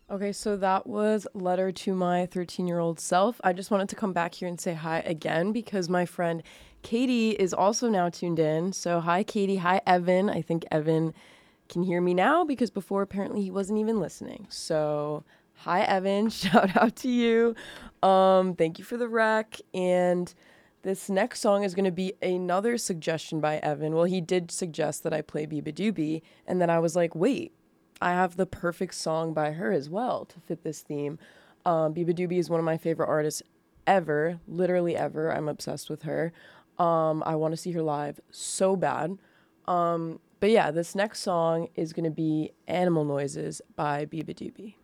Okay, so that was Letter to My 13-Year-Old Self. I just wanted to come back here and say hi again because my friend Katie is also now tuned in. So, hi, Katie. Hi, Evan. I think Evan can hear me now because before apparently he wasn't even listening. So, hi, Evan. Shout out to you. Thank you for the rec. And this next song is going to be another suggestion by Evan. Well, he did suggest that I play Biba Doobie. And then I was like, wait, I have the perfect song by her as well to fit this theme. Biba Doobie is one of my favorite artists ever, literally ever. I'm obsessed with her. I want to see her live so bad. But yeah, this next song is going to be Animal Noises by Biba Doobie.